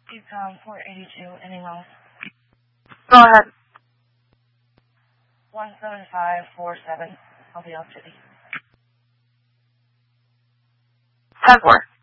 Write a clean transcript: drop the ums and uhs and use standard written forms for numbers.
Ecom 482, anything else? Go ahead. 17547, LBL City. 10-4.